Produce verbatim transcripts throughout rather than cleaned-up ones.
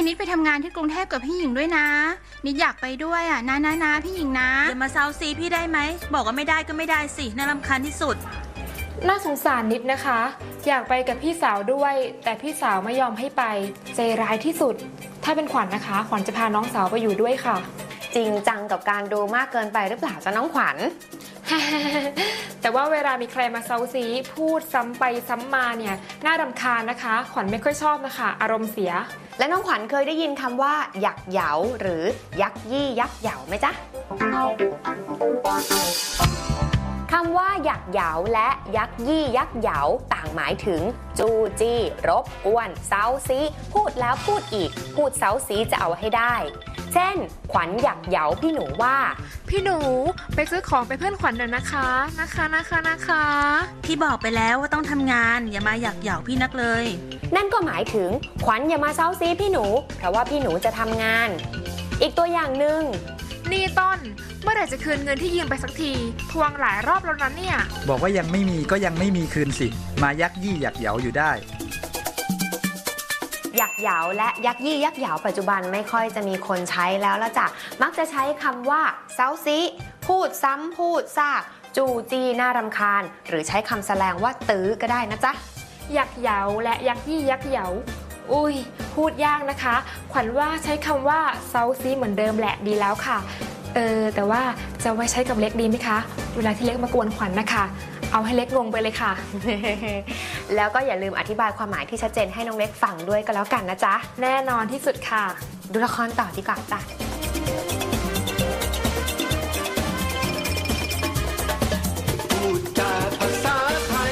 นิดไปทำงานที่กรุงเทพกับพี่หญิงด้วยนะนิดอยากไปด้วยอ่ะนะนะนะพี่หญิงนะอย่ามาเซาซีพี่ได้ไหมบอกว่าไม่ได้ก็ไม่ได้สิน่ารำคาญที่สุดน่าสงสารนิดนะคะอยากไปกับพี่สาวด้วยแต่พี่สาวไม่ยอมให้ไปใจร้ายที่สุดถ้าเป็นขวัญ น, นะคะขวัญจะพาน้องสาวไปอยู่ด้วยค่ะจริงจังกับการดูมากเกินไปหรือเปล่าจ๊ะน้องขวัญแต่ว่าเวลามีใครมาเซาซีพูดซ้ำไปซ้ำมาเนี่ยน่ารำคาญนะคะขวัญไม่ค่อยชอบนะคะอารมณ์เสียและน้องขวัญเคยได้ยินคำว่าหยักเหยาหรือยักยี่ยักเหยาไหมจ๊ะคำว่าหยักเหยาและยักยี่ยักเหยาต่างหมายถึงจู้จี้รบกวนเซาซีพูดแล้วพูดอีกพูดเซาซีจะเอาให้ได้เช่นขวัญหยักเหยาพี่หนูว่าพี่หนูไปซื้อของไปเพื่อนขวัญหน่อยนะคะนะคะนะคะนะคะพี่บอกไปแล้วว่าต้องทำงานอย่ามาหยักเหยาพี่นักเลยนั่นก็หมายถึงขวัญอย่ามาเซาซีพี่หนูเพราะว่าพี่หนูจะทำงานอีกตัวอย่างหนึ่งนี่ต้นเมื่อไหร่จะคืนเงินที่ยืมไปสักทีทวงหลายรอบแล้วนะเนี่ยบอกว่ายังไม่มีก็ยังไม่มีคืนสิมายักยี่ยักเหยาอยู่ได้หยักเหยาและยักยี่ยักเหยาปัจจุบันไม่ค่อยจะมีคนใช้แล้วละจ้ะมักจะใช้คำว่าเซาซีพูดซ้ำพูดซากจู้จี้น่ารำคาญหรือใช้คำแสดงว่าตื้อก็ได้นะจ๊ะหยักเหยาและยักยี่ยักเหยาอุ้ยพูดยากนะคะขวัญว่าใช้คำว่าเซาซีเหมือนเดิมแหละดีแล้วค่ะเออแต่ว่าจะไว้ใช้กับเล็กดีไหมคะเวลาที่เล็กมากวนขวัญ นะคะเอาให้เล็กงงไปเลยค่ะแล้วก็อย่าลืมอธิบายความหมายที่ชัดเจนให้น้องเล็กฟังด้วยก็แล้วกันนะจ๊ะแน่นอนที่สุดค่ะดูละครต่อดีกว่าจ้ะพูดจาภาษาไทย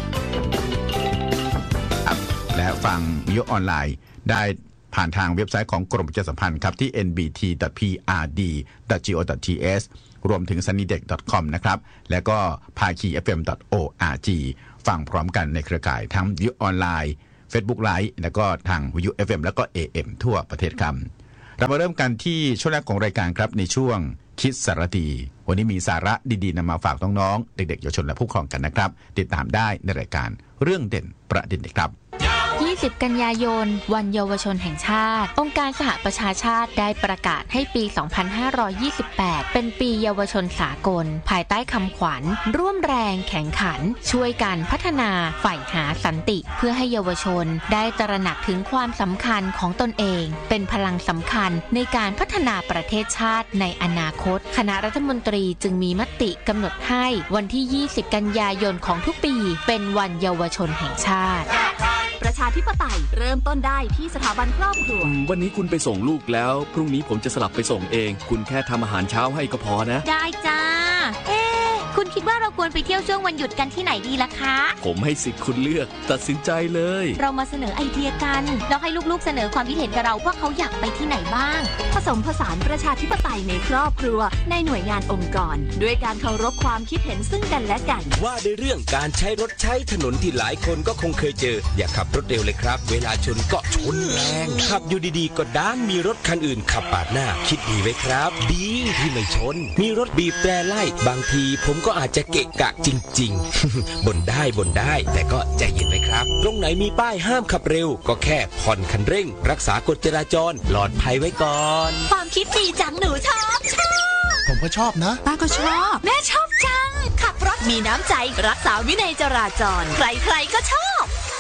และฟังวิทยุออนไลน์ได้ผ่านทางเว็บไซต์ของกรมประชาสัมพันธ์ครับที่ เอ็น บี ที ดอท พี อาร์ ดี ดอท จี โอ ดอท ที เอส รวมถึง ซันนี่เด็ก ดอท คอม นะครับแล้วก็ ภาคี เอฟ เอ็ม ดอท โอ อาร์ จี ฟังพร้อมกันในเครือข่ายทั้งวิทยุออนไลน์ Facebook Live แล้วก็ทางวิทยุ เอฟ เอ็ม แล้วก็ เอ เอ็ม ทั่วประเทศครับเรามาเริ่มกันที่ช่วงแรกของรายการครับในช่วงคิดสารดีวันนี้มีสาระดีๆนำมาฝากน้องๆเด็กๆเยาวชนและผู้ปกครองกันนะครับติดตามได้ในรายการเรื่องเด่นประเด็นเด็กครับยี่สิบ กันยายนวันเยาวชนแห่งชาติองค์การสหประชาชาติได้ประกาศให้ปี สองพันห้าร้อยยี่สิบแปด เป็นปีเยาวชนสากลภายใต้คำขวัญร่วมแรงแข่งขันช่วยกันพัฒนาใฝ่หาสันติเพื่อให้เยาวชนได้ตระหนักถึงความสำคัญของตนเองเป็นพลังสำคัญในการพัฒนาประเทศชาติในอนาคตคณะรัฐมนตรีจึงมีมติกำหนดให้วันที่ ยี่สิบ กันยายนของทุกปีเป็นวันเยาวชนแห่งชาติประชาธิปไตยเริ่มต้นได้ที่สถาบันครอบครัววันนี้คุณไปส่งลูกแล้วพรุ่งนี้ผมจะสลับไปส่งเองคุณแค่ทำอาหารเช้าให้ก็พอนะได้จ้าเอ๊ะคุณคิดว่าเราควรไปเที่ยวช่วงวันหยุดกันที่ไหนดีล่ะคะผมให้สิทธิ์คุณเลือกตัดสินใจเลยเรามาเสนอไอเดียกันแล้วให้ลูกๆเสนอความคิดเห็นกับเราว่าเขาอยากไปที่ไหนบ้างผสมผสานประชาธิปไตยในครอบครัวในหน่วยงานองค์กรด้วยการเคารพความคิดเห็นซึ่งกันและกันว่าในเรื่องการใช้รถใช้ถนนที่หลายคนก็คงเคยเจออย่าขับรถเร็วเลยครับเวลาชนก็ชนแรงขับอยู่ดีๆก็ด้านมีรถคันอื่นขับปาดหน้าคิดดีไว้ครับดีที่ไม่ชนมีรถบีบแตรไล่บางทีผมก็อาจจะเกะกะจริงๆ บ่นได้บ่นได้แต่ก็ใจเย็นไว้ครับตรงไหนมีป้ายห้ามขับเร็วก็แค่ผ่อนคันเร่งรักษากฎจราจรปลอดภัยไว้ก่อนความคิดดีจังหนูชอบชอบผมก็ชอบนะป้าก็ชอบแม่ชอบจังขับรถมีน้ำใจรักษาวินัยจราจรใครๆก็ชอบ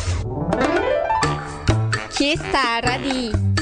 คิดสารดี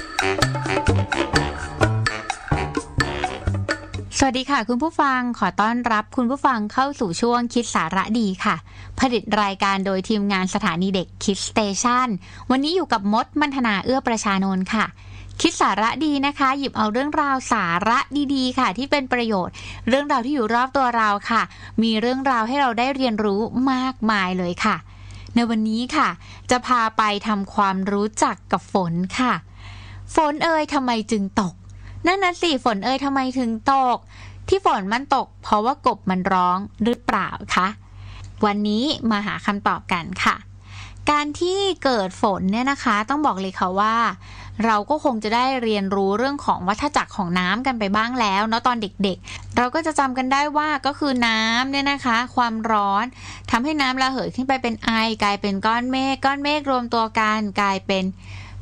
สวัสดีค่ะคุณผู้ฟังขอต้อนรับคุณผู้ฟังเข้าสู่ช่วงคิดสาระดีค่ะผลิตรายการโดยทีมงานสถานีเด็กคิดสเตชันวันนี้อยู่กับมดมัณฑนาเอื้อประชานนท์ค่ะคิดสาระดีนะคะหยิบเอาเรื่องราวสาระดีๆค่ะที่เป็นประโยชน์เรื่องราวที่อยู่รอบตัวเราค่ะมีเรื่องราวให้เราได้เรียนรู้มากมายเลยค่ะในวันนี้ค่ะจะพาไปทำความรู้จักกับฝนค่ะฝนเอ่ยทำไมจึงตกนั่นน่ะสิฝนเอ่ยทำไมถึงตกที่ฝนมันตกเพราะว่ากบมันร้องหรือเปล่าคะวันนี้มาหาคำตอบกันค่ะการที่เกิดฝนเนี่ยนะคะต้องบอกเลยค่ะว่าเราก็คงจะได้เรียนรู้เรื่องของวัฏจักรของน้ำกันไปบ้างแล้วเนาะตอนเด็กๆเราก็จะจำกันได้ว่าก็คือน้ำเนี่ยนะคะความร้อนทำให้น้ำระเหยขึ้นไปเป็นไอกลายเป็นก้อนเมฆก้อนเมฆรวมตัวกันกลายเป็น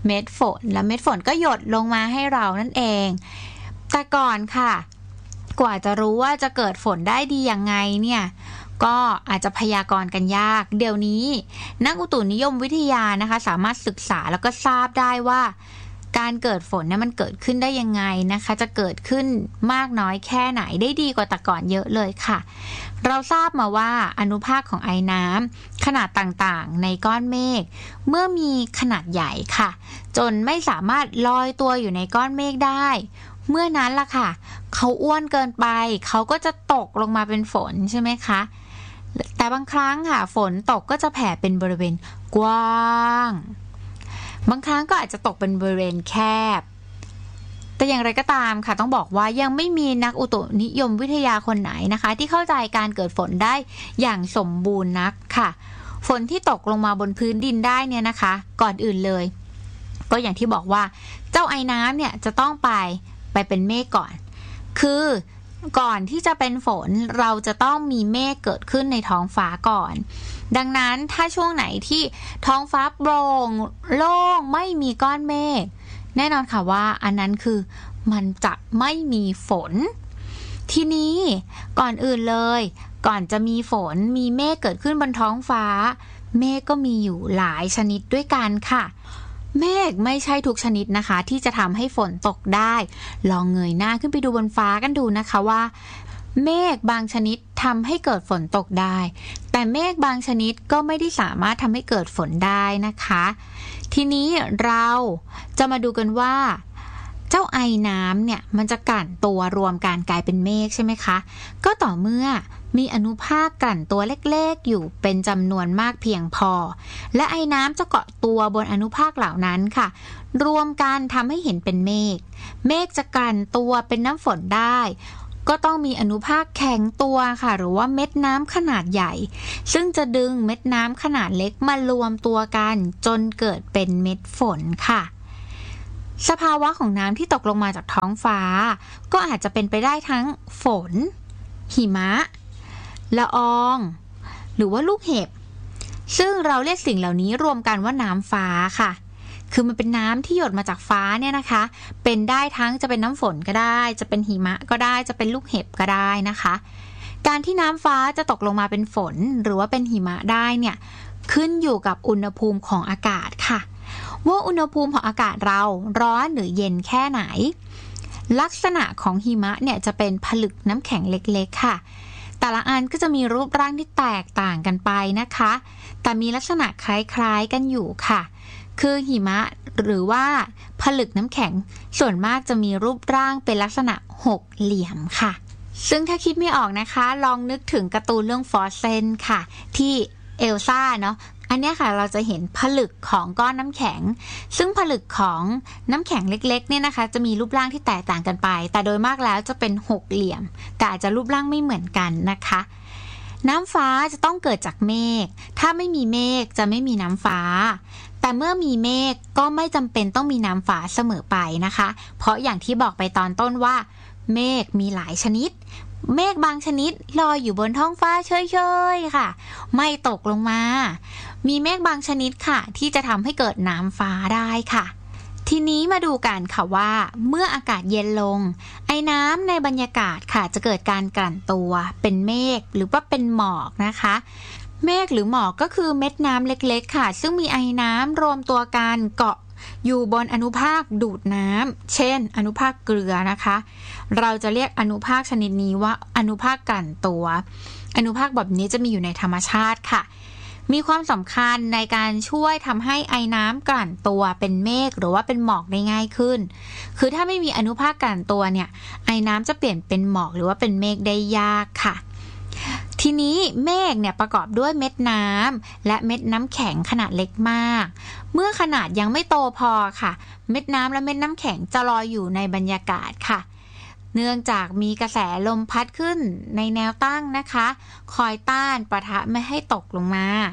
เม็ดฝนและเม็ดฝนก็หยดลงมาให้เรานั่นเองแต่ก่อนค่ะกว่าจะรู้ว่าจะเกิดฝนได้ดียังไงเนี่ยก็อาจจะพยากรณ์กันยากเดี๋ยวนี้นักอุตุนิยมวิทยานะคะสามารถศึกษาแล้วก็ทราบได้ว่าการเกิดฝนเนี่ยมันเกิดขึ้นได้ยังไงนะคะจะเกิดขึ้นมากน้อยแค่ไหนได้ดีกว่าแต่ก่อนเยอะเลยค่ะเราทราบมาว่าอนุภาคของไอน้ำขนาดต่างๆในก้อนเมฆเมื่อมีขนาดใหญ่ค่ะจนไม่สามารถลอยตัวอยู่ในก้อนเมฆได้เมื่อนั้นล่ะค่ะเขาอ้วนเกินไปเขาก็จะตกลงมาเป็นฝนใช่ไหมคะแต่บางครั้งค่ะฝนตกก็จะแผ่เป็นบริเวณกว้างบางครั้งก็อาจจะตกเป็นบริเวณแคบแต่อย่างไรก็ตามค่ะต้องบอกว่ายังไม่มีนักอุตุนิยมวิทยาคนไหนนะคะที่เข้าใจการเกิดฝนได้อย่างสมบูรณ์นักค่ะฝนที่ตกลงมาบนพื้นดินได้เนี่ยนะคะก่อนอื่นเลยก็อย่างที่บอกว่าเจ้าไอน้ำเนี่ยจะต้องไปไปเป็นเมฆก่อนคือก่อนที่จะเป็นฝนเราจะต้องมีเมฆเกิดขึ้นในท้องฟ้าก่อนดังนั้นถ้าช่วงไหนที่ท้องฟ้าโปร่งโล่งไม่มีก้อนเมฆแน่นอนค่ะว่าอันนั้นคือมันจะไม่มีฝนทีนี้ก่อนอื่นเลยก่อนจะมีฝนมีเมฆเกิดขึ้นบนท้องฟ้าเมฆก็มีอยู่หลายชนิดด้วยกันค่ะเมฆไม่ใช่ทุกชนิดนะคะที่จะทำให้ฝนตกได้ลองเงยหน้าขึ้นไปดูบนฟ้ากันดูนะคะว่าเมฆบางชนิดทำให้เกิดฝนตกได้แต่เมฆบางชนิดก็ไม่ได้สามารถทำให้เกิดฝนได้นะคะทีนี้เราจะมาดูกันว่าเจ้าไอน้ำเนี่ยมันจะกลั่นตัวรวมกันกลายเป็นเมฆใช่ไหมคะก็ต่อเมื่อมีอนุภาคกลั่นตัวเล็กๆอยู่เป็นจำนวนมากเพียงพอและไอน้ำจะเกาะตัวบนอนุภาคเหล่านั้นค่ะรวมกันทำให้เห็นเป็นเมฆเมฆจะกลั่นตัวเป็นน้ำฝนได้ก็ต้องมีอนุภาคแข็งตัวค่ะหรือว่าเม็ดน้ำขนาดใหญ่ซึ่งจะดึงเม็ดน้ำขนาดเล็กมารวมตัวกันจนเกิดเป็นเม็ดฝนค่ะสภาวะของน้ำที่ตกลงมาจากท้องฟ้าก็อาจจะเป็นไปได้ทั้งฝนหิมะละอองหรือว่าลูกเห็บซึ่งเราเรียกสิ่งเหล่านี้รวมกันว่าน้ำฟ้าค่ะคือมันเป็นน้ำที่หยดมาจากฟ้าเนี่ยนะคะเป็นได้ทั้งจะเป็นน้ำฝนก็ได้จะเป็นหิมะก็ได้จะเป็นลูกเห็บก็ได้นะคะการที่น้ำฟ้าจะตกลงมาเป็นฝนหรือว่าเป็นหิมะได้เนี่ยขึ้นอยู่กับอุณหภูมิของอากาศค่ะว่าอุณหภูมิของอากาศเราร้อนหรือเย็นแค่ไหนลักษณะของหิมะเนี่ยจะเป็นผลึกน้ำแข็งเล็กๆค่ะแต่ละอันก็จะมีรูปร่างที่แตกต่างกันไปนะคะแต่มีลักษณะคล้ายๆกันอยู่ค่ะคือหิมะหรือว่าผลึกน้ำแข็งส่วนมากจะมีรูปร่างเป็นลักษณะหกเหลี่ยมค่ะซึ่งถ้าคิดไม่ออกนะคะลองนึกถึงการ์ตูนเรื่องฟรอสเซนค่ะที่เอลซ่าเนาะอันนี้ค่ะเราจะเห็นผลึกของก้อนน้ำแข็งซึ่งผลึกของน้ำแข็งเล็กๆเนี่ยนะคะจะมีรูปร่างที่แตกต่างกันไปแต่โดยมากแล้วจะเป็นหกเหลี่ยมแต่อาจจะรูปร่างไม่เหมือนกันนะคะน้ำฟ้าจะต้องเกิดจากเมฆถ้าไม่มีเมฆจะไม่มีน้ำฟ้าแต่เมื่อมีเมฆก็ไม่จำเป็นต้องมีน้ำฟ้าเสมอไปนะคะเพราะอย่างที่บอกไปตอนต้นว่าเมฆมีหลายชนิดเมฆบางชนิดลอยอยู่บนท้องฟ้าเฉยๆค่ะไม่ตกลงมามีเมฆบางชนิดค่ะที่จะทำให้เกิดน้ำฟ้าได้ค่ะทีนี้มาดูกันค่ะว่าเมื่ออากาศเย็นลงไอ้น้ำในบรรยากาศค่ะจะเกิดการกลั่นตัวเป็นเมฆหรือว่าเป็นหมอกนะคะเมฆหรือหมอกก็คือเม็ดน้ำเล็กๆค่ะซึ่งมีไอ้น้ำรวมตัวกันเกาะอยู่บนอนุภาคดูดน้ำเช่นอนุภาคเกลือนะคะเราจะเรียกอนุภาคชนิดนี้ว่าอนุภาคกลั่นตัวอนุภาคแบบนี้จะมีอยู่ในธรรมชาติค่ะมีความสำคัญในการช่วยทำให้ไอน้ำกลั่นตัวเป็นเมฆหรือว่าเป็นหมอกได้ง่ายขึ้นคือถ้าไม่มีอนุภาคกลั่นตัวเนี่ยไอน้ำจะเปลี่ยนเป็นหมอกหรือว่าเป็นเมฆได้ยากค่ะทีนี้เมฆเนี่ยประกอบด้วยเม็ดน้ำและเม็ดน้ำแข็งขนาดเล็กมากเมื่อขนาดยังไม่โตพอค่ะเม็ดน้ำและเม็ดน้ำแข็งจะลอยอยู่ในบรรยากาศค่ะเนื่องจากมีกระแสลมพัดขึ้นในแนวตั้งนะคะคอยต้านปะทะไม่ให้ตกลงมา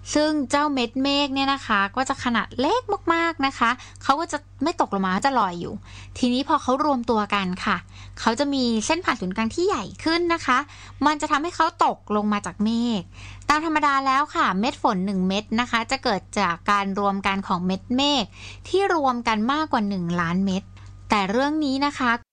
ซึ่งเจ้าเม็ดเมฆเนี่ยนะคะก็จะขนาดเล็กมากๆนะคะเขาก็จะไม่ตกลงมาจะลอยอยู่ทีนี้พอเขารวมตัวกันค่ะเขาจะมีเส้นผ่านศูนย์กลางที่ใหญ่ขึ้นนะคะมันจะทำให้เขาตกลงมาจากเมฆตามธรรมดาแล้วค่ะเม็ดฝนหนึ่งเม็ดนะคะจะเกิดจากการรวมกันของเม็ดเมฆที่รวมกันมากกว่าหนึ่งล้านเม็ดแต่เรื่องนี้นะคะ